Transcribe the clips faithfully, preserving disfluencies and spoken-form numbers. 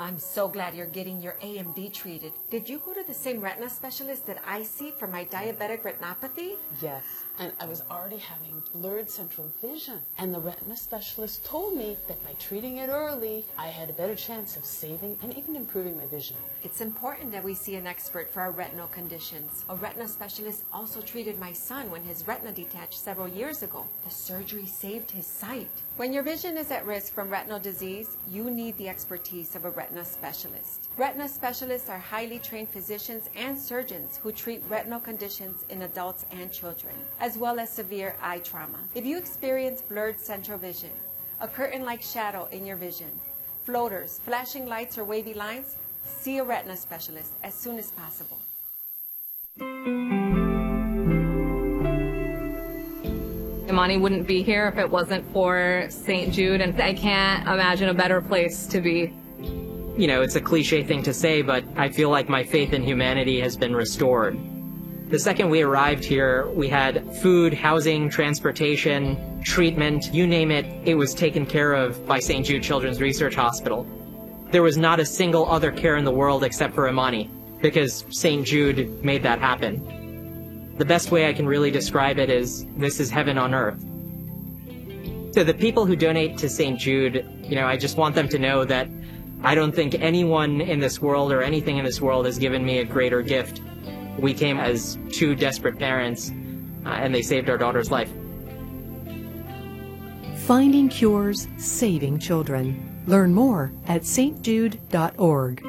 I'm so glad you're getting your A M D treated. Did you go to the same retina specialist that I see for my diabetic retinopathy? Yes, and I was already having blurred central vision. And the retina specialist told me that by treating it early, I had a better chance of saving and even improving my vision. It's important that we see an expert for our retinal conditions. A retina specialist also treated my son when his retina detached several years ago. The surgery saved his sight. When your vision is at risk from retinal disease, you need the expertise of a retina specialist. Retina specialists are highly trained physicians and surgeons who treat retinal conditions in adults and children, as well as severe eye trauma. If you experience blurred central vision, a curtain-like shadow in your vision, floaters, flashing lights, or wavy lines, see a retina specialist as soon as possible. Imani wouldn't be here if it wasn't for Saint Jude, and I can't imagine a better place to be. You know, it's a cliche thing to say, but I feel like my faith in humanity has been restored. The second we arrived here, we had food, housing, transportation, treatment, you name it, it was taken care of by Saint Jude Children's Research Hospital. There was not a single other care in the world except for Imani, because Saint Jude made that happen. The best way I can really describe it is, this is heaven on earth. So the people who donate to Saint Jude, you know, I just want them to know that I don't think anyone in this world or anything in this world has given me a greater gift. We came as two desperate parents, uh, and they saved our daughter's life. Finding cures, saving children. Learn more at s t jude dot org.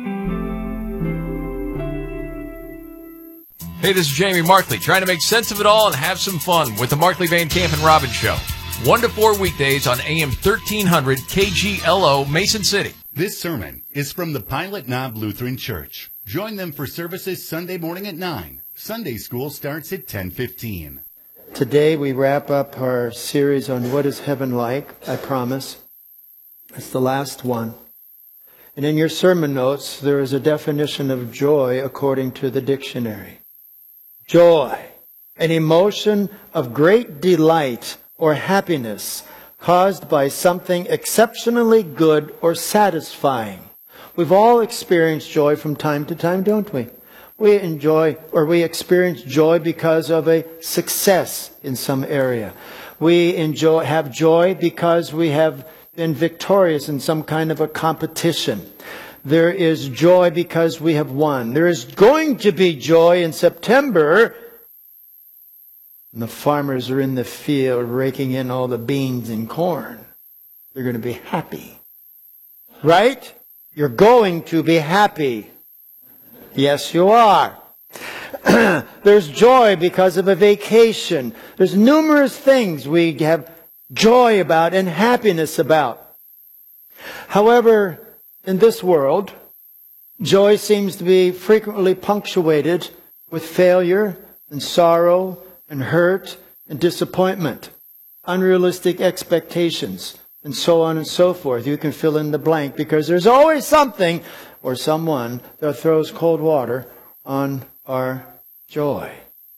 Hey, this is Jamie Markley, trying to make sense of it all and have some fun with the Markley, Van Camp, and Robbins Show. one to four weekdays on A M thirteen hundred K G L O, Mason City. This sermon is from the Pilot Knob Lutheran Church. Join them for services Sunday morning at nine. Sunday school starts at ten fifteen. Today we wrap up our series on what is heaven like, I promise. It's the last one. And in your sermon notes, there is a definition of joy according to the dictionary. Joy, an emotion of great delight or happiness caused by something exceptionally good or satisfying. We've all experienced joy from time to time, don't we? We enjoy or we experience joy because of a success in some area. We enjoy have joy because we have been victorious in some kind of a competition. There is joy because we have won. There is going to be joy in September. And the farmers are in the field raking in all the beans and corn. They're going to be happy. Right? You're going to be happy. Yes, you are. There's joy because of a vacation. There's numerous things we have joy about and happiness about. However, in this world, joy seems to be frequently punctuated with failure and sorrow and hurt and disappointment, unrealistic expectations, and so on and so forth. You can fill in the blank because there's always something or someone that throws cold water on our joy.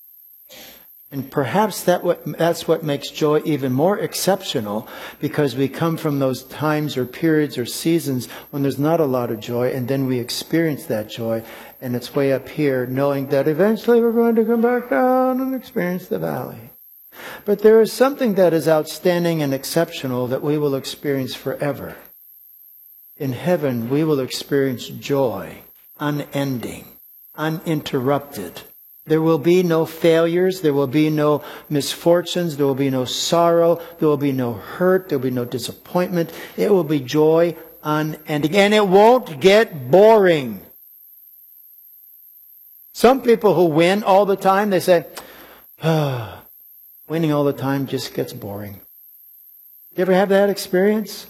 And perhaps that what, that's what makes joy even more exceptional, because we come from those times or periods or seasons when there's not a lot of joy, and then we experience that joy, and it's way up here, knowing that eventually we're going to come back down and experience the valley. But there is something that is outstanding and exceptional that we will experience forever. In heaven, we will experience joy, unending, uninterrupted. There will be no failures. There will be no misfortunes. There will be no sorrow. There will be no hurt. There will be no disappointment. It will be joy unending. And it won't get boring. Some people who win all the time, they say, ah, winning all the time just gets boring. You ever have that experience?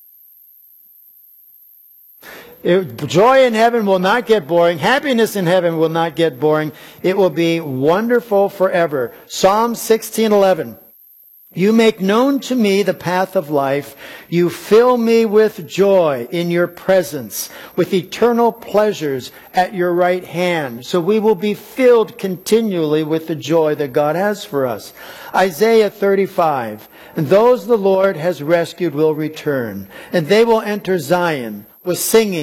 It, joy in heaven will not get boring. Happiness in heaven will not get boring. It will be wonderful forever. Psalm sixteen eleven. You make known to me the path of life. You fill me with joy in your presence, with eternal pleasures at your right hand. So we will be filled continually with the joy that God has for us. Isaiah thirty-five. And those the Lord has rescued will return, and they will enter Zion with singing.